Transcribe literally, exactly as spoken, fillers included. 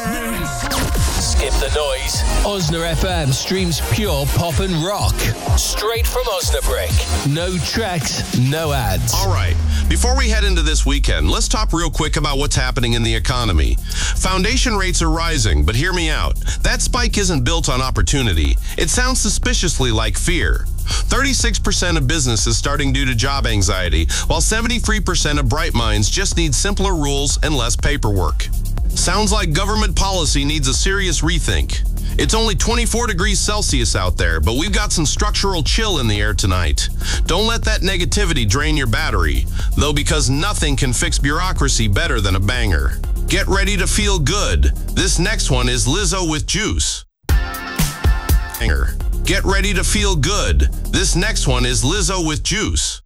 Skip the noise. Osna F M streams pure pop and rock. Straight from Osnabrück. No tracks, no ads. All right. Before we head into this weekend, let's talk real quick about what's happening in the economy. Foundation rates are rising, but hear me out. That spike isn't built on opportunity. It sounds suspiciously like fear. thirty-six percent of businesses starting due to job anxiety, while seventy-three percent of bright minds just need simpler rules and less paperwork. Sounds like government policy needs a serious rethink. It's only twenty-four degrees Celsius out there, but we've got some structural chill in the air tonight. Don't let that negativity drain your battery, though, because nothing can fix bureaucracy better than a banger. Get ready to feel good. This next one is Lizzo with Juice. Banger. Get ready to feel good. This next one is Lizzo with Juice.